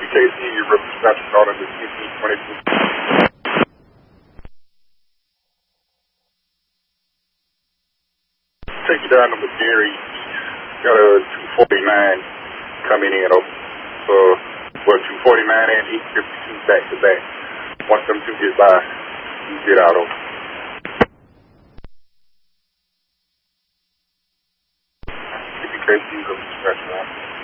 KC, your representative calling the CC-22. Take you down to McGarry. Got a 249 coming in. So, well, 249 and 852 back to back. Once them two get by, you get out of. KC, your representative.